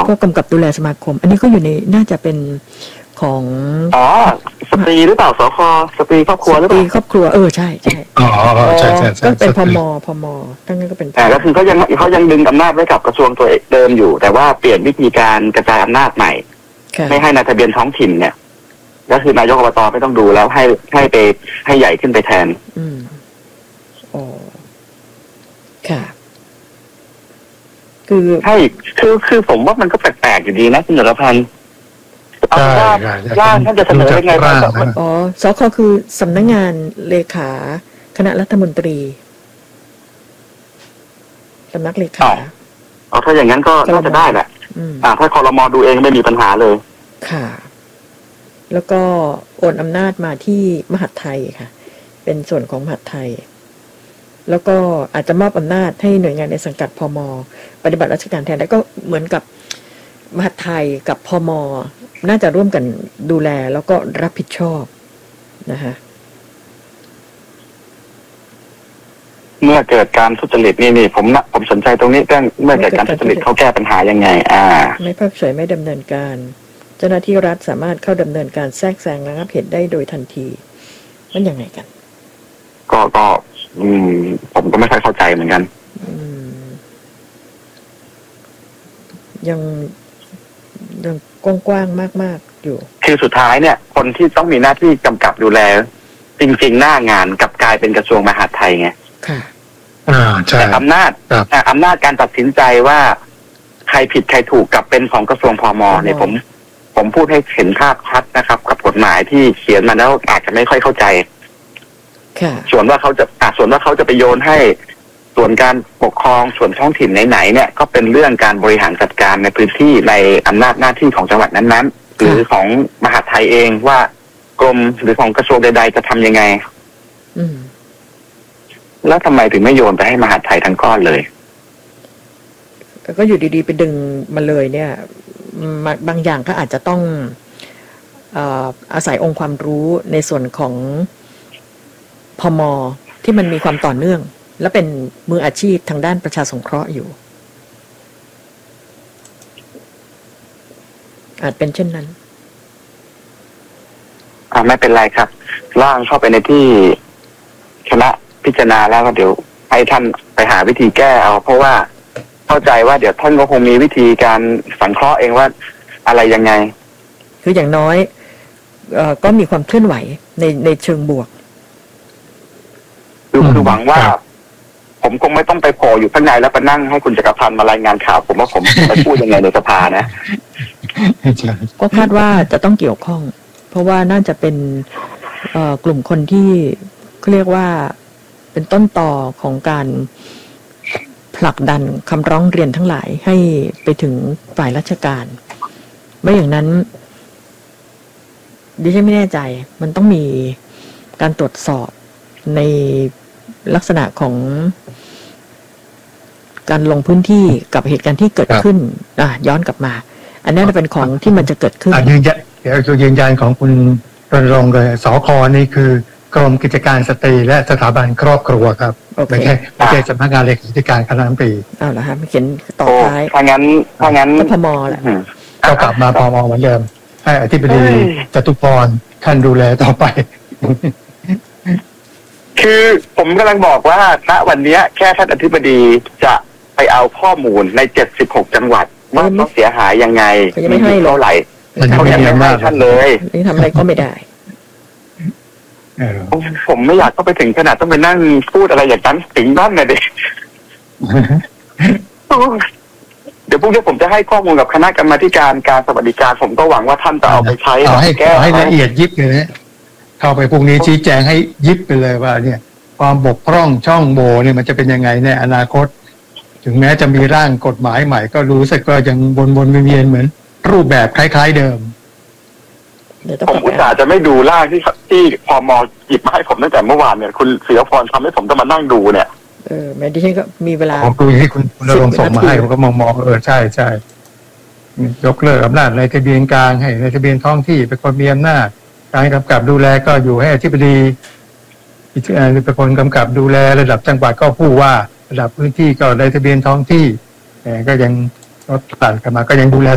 ก็กำกับดูแลสมาคมอันนี้ก็อยู่ในน่าจะเป็นของสตรีหรือเปล่าสคสตรีครอบครัวหรือเปล่าสตรีครอบครัวใช่ใช่ใช่ก็เป็นพมทั้งนั้นก็เป็นแต่ก็คือเขายังดึงอำนาจไว้กับกระทรวงตัวเดิมอยู่แต่ว่าเปลี่ยนวิธีการกระจายอำนาจใหม่ไม่ให้นายทะเบียนท้องถิ่นเนี่ยก็คือนายกอบตไม่ต้องดูแล้วให้ใหญ่ขึ้นไปแทนค่ะคือผมว่ามันก็แปลกๆอยู่ดีนะคุณนรพันธ์เอาว่าร่างท่านจะเสนอยังไงบ้างสคคือสำนักงานเลขาคณะรัฐมนตรีสำนักเลขาถ้าอย่างนั้นก็น่าจะได้แหละถ้าครม.ดูเองไม่มีปัญหาเลยค่ะแล้วก็โอนอำนาจมาที่มหาดไทยค่ะเป็นส่วนของมหาดไทยแล้วก็อาจจะมอบอำนาจให้หน่วยงานในสังกัดพม.ปฏิบัติราชการแทนแล้วก็เหมือนกับมหาดไทยกับพม.น่าจะร่วมกันดูแลแล้วก็รับผิดชอบนะคะเมื่อเกิดการทุจริตนี่ผมสนใจตรงนี้เรื่องเมื่อเกิดการทุจริตเขาแก้ปัญหายังไงไม่เพิกเฉยไม่ดำเนินการเจ้าหน้าที่รัฐสามารถเข้าดำเนินการแทรกแซงระงับเหตุได้โดยทันทีมันยังไงกันก็ผมก็ไม่ค่อยเข้าใจเหมือนกันยังกว้างๆมากๆอยู่คือสุดท้ายเนี่ยคนที่ต้องมีหน้าที่กำกับดูแลจริงๆหน้างานกลับกลายเป็นกระทรวงมหาดไทยไงค่ะใช่แต่อำนาจการตัดสินใจว่าใครผิดใครถูกกลับเป็นของกระทรวงพม.เนี่ยผมพูดให้เห็นภาพชัดนะครับกับกฎหมายที่เขียนมาแล้วอาจจะไม่ค่อยเข้าใจส่วนว่าเขาจะไปโยนให้ส่วนการปกครองส่วนท้องถิ่นไหนๆเนี่ยก็เป็นเรื่องการบริหารจัดการในพื้นที่ในอำนาจหน้าที่ของจังหวัดนั้นๆหรือของมหาดไทยเองว่ากรมหรือของกระทรวงใดๆจะทำยังไงแล้วทำไมถึงไม่โยนไปให้มหาดไทยทั้งก้อนเลยก็อยู่ดีๆไปดึงมาเลยเนี่ยบางอย่างก็อาจจะต้องอาศัยองค์ความรู้ในส่วนของพม.ที่มันมีความต่อเนื่องและเป็นมืออาชีพทางด้านประชาสงเคราะห์อยู่อาจเป็นเช่นนั้นไม่เป็นไรครับร่างเข้าไปในที่คณะพิจารณาแล้วก็เดี๋ยวให้ท่านไปหาวิธีแก้เอาเพราะว่าเข้าใจว่าเดี๋ยวท่านก็คงมีวิธีการสังเคราะห์เองว่าอะไรยังไงคืออย่างน้อยก็มีความเคลื่อนไหวในเชิงบวกคือหวังว่าผมคงไม่ต้องไปโผล่อยู่ข้างในแล้วไปนั่งให้คุณจักรพันธ์มารายงานข่าวผมว่าผมไปพูดยังไงในสภานะก็คาดว่าจะต้องเกี่ยวข้องเพราะว่าน่าจะเป็นกลุ่มคนที่เขาเรียกว่าเป็นต้นต่อของการผลักดันคำร้องเรียนทั้งหลายให้ไปถึงฝ่ายราชการไม่อย่างนั้นดิฉันไม่แน่ใจมันต้องมีการตรวจสอบในลักษณะของการลงพื้นที่กับเหตุการณ์ที่เกิดขึ้นย้อนกลับมาอันนี้เป็นของที่มันจะเกิดขึ้นยืนยันของคุณรณรงค์เลยสค.นี่คือกรมกิจการสตรีและสถาบันครอบครัวครับไม่ใช่สำนักงานเลขาธิการคณะรัฐมนตรีเอาละครับเขียนต่อท้ายถ้างั้นพม.แหละก็กลับมาพม.เหมือนเดิมให้อธิบดีจตุพรท่านดูแลต่อไปคือผมกำลังบอกว่าณวันนี้แค่ท่านอธิบดีจะไปเอาข้อมูลใน76จังหวัดว่าต้องเสียหายยังไงมีเท่าไหร่เขายังไม่ให้ท่านเลยนี่ทำอะไรก็ไม่ได้ผมไม่อยากก็ไปถึงขนาดต้องไปนั่งพูดอะไรอย่างนั้นถึงนั่นเลยเดี๋ยวพรุ่งนี้ผมจะให้ข้อมูลกับคณะกรรมาธิการสวัสดิการผมก็หวังว่าท่านจะเอาไปใช้แก้ให้ละเอียดยิบเลยนะเข้าไปพรุ่งนี้ชี้แจงให้ยิบไปเลยว่าเนี่ยความบกพร่องช่องโหว่เนี่ยมันจะเป็นยังไงในอนาคตถึงแม้จะมีร่างกฎหมายใหม่ก็รู้สึกก็ยังวนเวียนเหมือนรูปแบบคล้ายๆเดิมผมอุตส่าห์จะไม่ดูร่างที่พม.หยิบมาให้ผมตั้งแต่เมื่อวานเนี่ยคุณศิรพรทำให้ผมต้องมานั่งดูเนี่ยแม้ดิฉันก็มีเวลาผมดูให้คุณณรงค์ส่งมาให้ผมก็มองใช่ยกเลิกอำนาจในทะเบียนกลางให้ในทะเบียนท้องที่เป็นคนมีอำนาจการกำกับดูแลก็อยู่ให้อธิบดีเป็นคนกำกับดูแลระดับจังหวัดก็ผู้ว่าระดับพื้นที่ก็ในทะเบียนท้องที่ก็ยังรถผ่านกันมาก็ยังดูแล